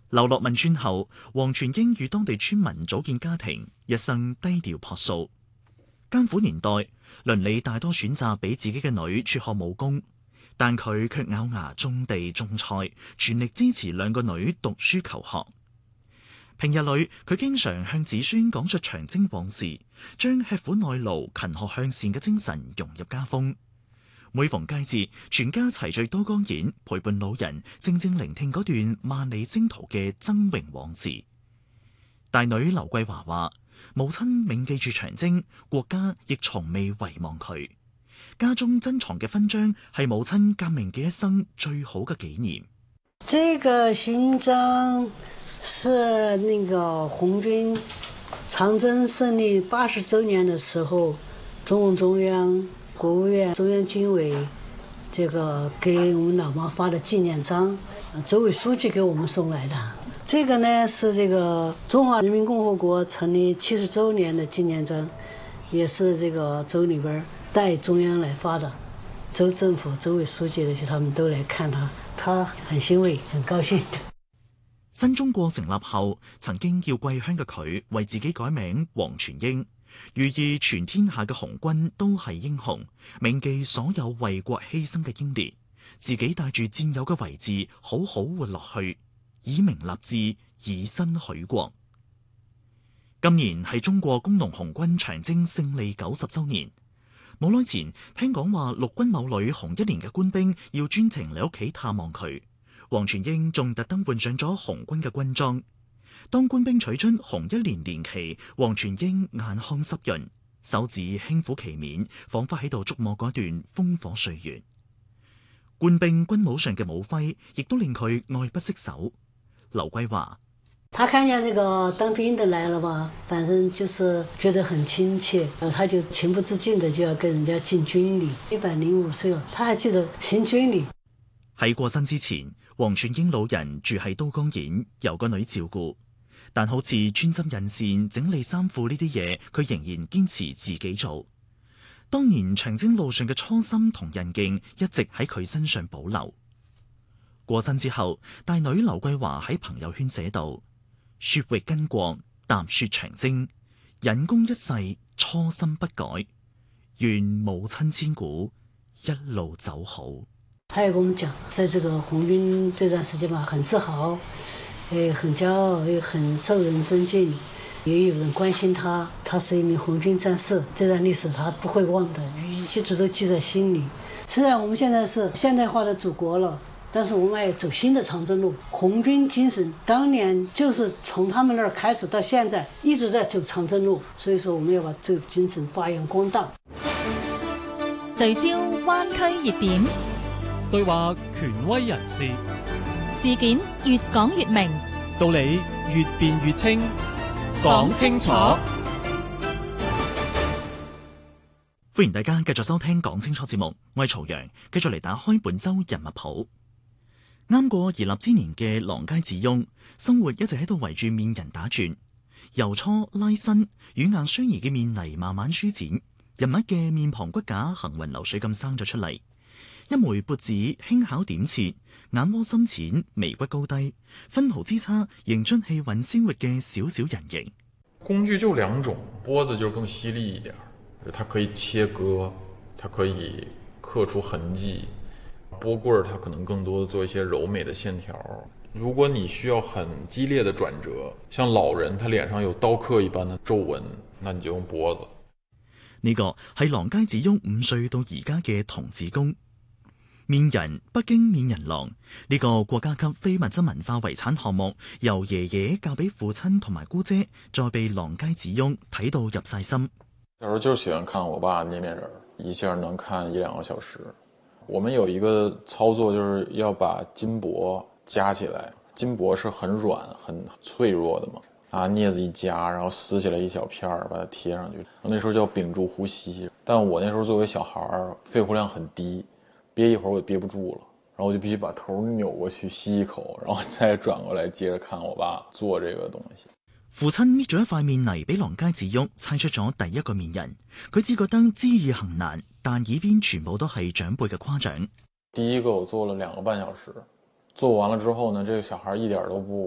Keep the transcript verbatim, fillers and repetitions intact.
流落汶川後，黃全英與當地村民組建家庭，一生低調樸素。艱苦年代，倫理大多選擇俾自己嘅女輟學武功，但佢卻咬牙種地種菜，全力支持兩個女讀書求學。平日裏，佢經常向子孫講述長征往事，將吃苦耐勞、勤學向善嘅精神融入家風。每逢佳節，全家齊聚都江堰，陪伴老人，靜靜聆聽嗰段萬里征途嘅崢嶸往事。大女劉桂華話：母親銘記住長征，國家亦從未遺忘佢。家中珍藏嘅勳章係母親革命嘅一生最好嘅紀念。 這個勳章是那個紅軍長征勝利八十周年的時候，中共中央、國務院、中央軍委這個給我們老媽發的紀念章，周委書記給我們送來的。這個呢是這個中華人民共和國成立七十周年的紀念章，也是這個州裏邊代中央來發的。州政府、州委書記的他們都來看他，他很欣慰、很高興的。 新中國成立後，曾經叫歸鄉嘅佢為自己改名黃全英，寓意全天下嘅紅軍都係英雄，銘記所有為國犧牲嘅英烈，自己帶住戰友嘅遺志，好好活落去。以名立志，以身許國。今年係中國工農紅軍長征勝利九十周年。冇耐前聽講話，陸軍某旅紅一連嘅官兵要專程嚟屋企探望佢，黃全英仲特登換上咗紅軍嘅軍裝。當官兵取出紅一連連旗，黃全英眼眶濕潤，手指輕撫旗面，仿佛喺度觸摸嗰段烽火歲月。官兵軍帽上嘅帽徽，亦都令佢愛不釋手。劉桂華， 他看見這個當兵的來了吧，反正就是覺得很親切，他就情不自禁的就要跟人家敬軍禮。一百零五歲了，他還記得行軍禮。 喺過身之前，黃全英老人住喺都江堰，由個女照顧。但好似穿針引線、整理衫褲呢啲嘢，佢仍然堅持自己做。當年長征路上嘅初心同韌勁，一直喺佢身上保留。過身之後，大女劉桂華喺朋友圈寫道：雪域巾幗，踏雪長征，引弓一世，初心不改，願母親千古，一路走好。 他也跟我們講，在這個紅軍這段時間嘛，很自豪，誒，很驕傲，也很受人尊敬，也有人關心他。他是一名紅軍戰士，這段歷史他不會忘的，一直都記在心裏。雖然我們現在是現代化的祖國了，但是我們也走新的長征路。紅軍精神當年就是從他們那兒開始到現在一直在走長征路，所以說我們要把這個精神發揚光大。 聚焦灣區熱點， 對話權威人士， 事件越講越明， 道理越辯越清，講清楚。 歡迎大家繼續收聽講清楚節目，我係曹陽，繼續嚟打開本周人物譜。啱過而立之年嘅郎街子翁，生活一直喺度圍住面人打轉，由搓拉伸，軟硬相宜嘅面泥慢慢舒展，人物嘅面龐骨架行雲流水咁生咗出嚟。一枚缽子輕巧點切，眼窩深淺，眉骨高低，分毫之差，形出氣韻鮮活嘅小小人形。 工具就兩種，缽子就更犀利一點，它可以切割，它可以刻出痕跡。撥棍它可能更多的做一些柔美的線條。如果你需要很激烈的轉折，像老人他臉上有刀刻一般的皺紋，那你就用缽子。 呢個係郎街子翁五歲到而家嘅童子功。面人北京面人郎呢個國家級非物質文化遺產項目，由爺爺教俾父親同埋姑姐，再被郎街子翁睇到入晒心。 小時候就喜歡看我爸捏面人，一下能看一兩個小時。我們有一個操作，就是要把金箔夾起來。金箔是很軟、很脆弱的嘛，拿鑷子一夾，然後撕起來一小片兒，把它貼上去。那時候叫屏住呼吸，但我那時候作為小孩，肺活量很低，憋一會兒我憋不住了，然後我就必須把頭扭過去吸一口，然後再轉過來接着看我爸做這個東西。 父親搣咗一塊面泥俾郎街子翁，猜出咗第一個面人。佢只覺得知易行難，但耳邊全部都係長輩嘅誇獎。 第一個我做了兩個半小時，做完了之後呢，這個小孩一點都不